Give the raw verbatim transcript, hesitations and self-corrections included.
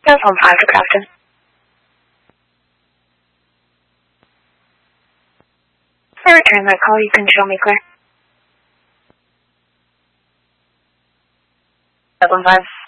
Telephone five to Crafton. For return that call, you can show me clear. Seven five.